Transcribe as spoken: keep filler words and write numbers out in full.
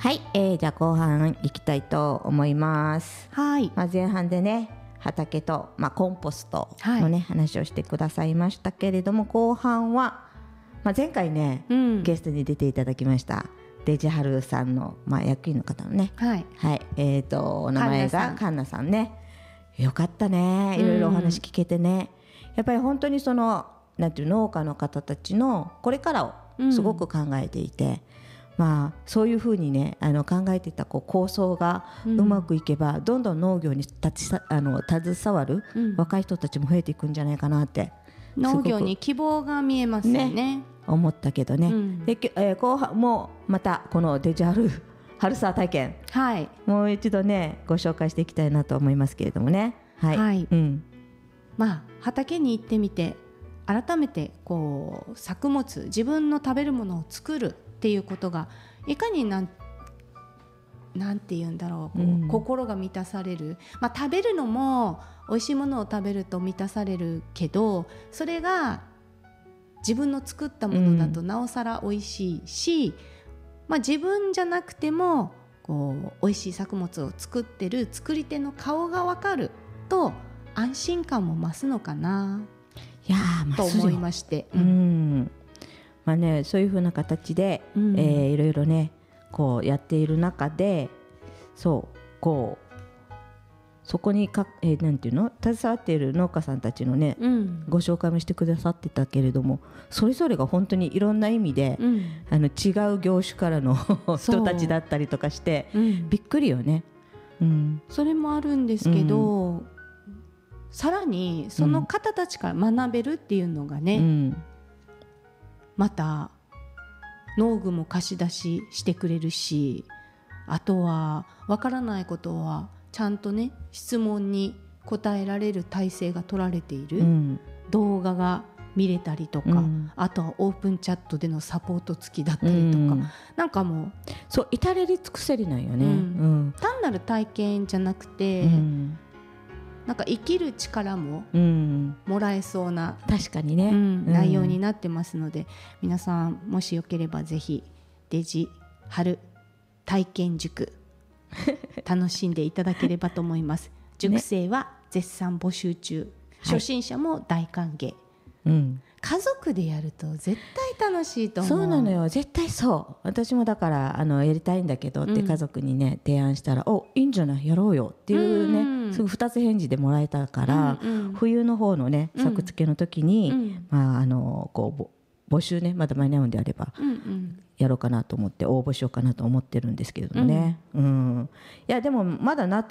はい、えー、じゃあ後半いきたいと思います。 はい、 まあ、前半でね畑と、まあ、コンポストのね、はい、話をしてくださいましたけれども、後半は、まあ、前回ね、うん、ゲストに出ていただきましたデジハルさんの、まあ、役員の方のね、はいはい、えーとお名前がカンナさんね。よかったね、いろいろお話聞けてね、うん、やっぱり本当にそのなんていう農家の方たちのこれからをすごく考えていて、うん、まあ、そういうふうにねあの考えていたこう構想がうまくいけば、うん、どんどん農業に立ちさあの携わる若い人たちも増えていくんじゃないかなって、 うん、農業に希望が見えますよね、ね思ったけどね、うん、で、えー、後半もまたこのデジハル春沢体験、はい、もう一度ねご紹介していきたいなと思いますけれどもね、はい、はい、うん、 まあ、畑に行ってみて改めてこう作物、自分の食べるものを作るっていうことがいかになんなんて言うんだろう、こう、うん、心が満たされる、まあ、食べるのも美味しいものを食べると満たされるけど、それが自分の作ったものだとなおさら美味しいし、うん、まあ、自分じゃなくてもこう美味しい作物を作ってる作り手の顔が分かると安心感も増すのかな、 いやと思いまして、 うんうん、まあね、そういう風な形で、うん、えー、いろいろねこうやっている中で、そうこうそこにか、えー、なんていうの携わっている農家さんたちのね、うん、ご紹介もしてくださってたけれども、それぞれが本当にいろんな意味で、うん、あの違う業種からの人たちだったりとかして、うん、びっくりよね、 うん、それもあるんですけど、うん、さらにその方たちから学べるっていうのがね、うん、また農具も貸し出ししてくれるし、あとは分からないことはちゃんとね質問に答えられる体制が取られている、うん、動画が見れたりとか、うん、あとはオープンチャットでのサポート付きだったりとか、うん、なんかもうそう至れり尽くせりなんよね、うんうん、単なる体験じゃなくて、うん、なんか生きる力ももらえそうな、 うん、確かにね、うん、 内容になってますので、皆さんもしよければぜひデジ春体験塾楽しんでいただければと思います。塾生は絶賛募集中、ね、初心者も大歓迎、はい、うん、家族でやると絶対楽しいと思う。 そうなのよ、絶対そう。私もだからあのやりたいんだけどって家族にね、うん、提案したら、お、いいんじゃない、やろうよっていうね、うんうん、すぐふたつ返事でもらえたから、うんうん、冬の方のね作付けの時に、うん、まああのこう募集ね、まだ間に合うんであれば、うんうん、やろうかなと思って応募しようかなと思ってるんですけれどもね、うんうん、いやでもまだ夏